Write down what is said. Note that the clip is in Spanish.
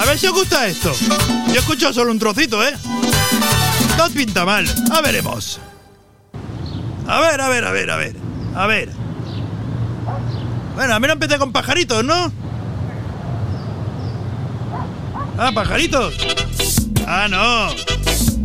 A ver si os gusta esto. Yo he escuchado solo un trocito, ¿eh? No pinta mal. A veremos. A ver. Bueno, a mí no empecé con pajaritos, ¿no? Ah, pajaritos. Ah, no.